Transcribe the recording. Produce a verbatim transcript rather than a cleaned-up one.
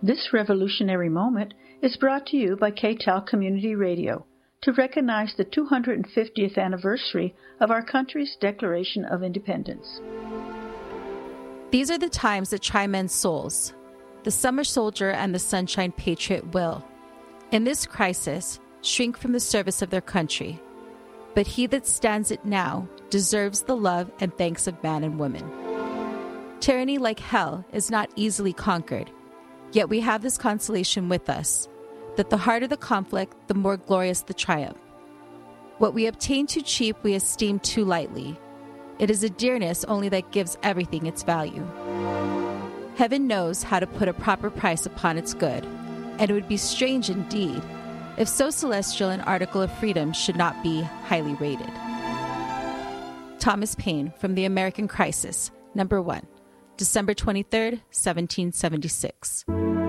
This revolutionary moment is brought to you by K T A L Community Radio to recognize the two hundred fiftieth anniversary of our country's Declaration of Independence. These are the times that try men's souls. The summer soldier and the sunshine patriot will, in this crisis, shrink from the service of their country. But he that stands it now deserves the love and thanks of man and woman. Tyranny, like hell, is not easily conquered, yet we have this consolation with us, that the harder the conflict, the more glorious the triumph. What we obtain too cheap, we esteem too lightly. It is a dearness only that gives everything its value. Heaven knows how to put a proper price upon its good, and it would be strange indeed if so celestial an article of freedom should not be highly rated. Thomas Paine from The American Crisis, number one, December twenty-third, seventeen seventy-six.